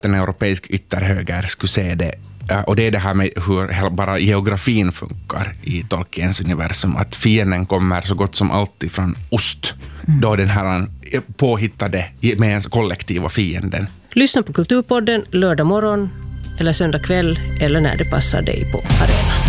en europeisk ytterhöger skulle se det. Och det är det här med hur bara geografin funkar i Tolkiens universum. Att fienden kommer så gott som alltid från ost. Då den här påhittade med kollektiva fienden. Lyssna på Kulturpodden lördag morgon eller söndag kväll eller när det passar dig på arenan.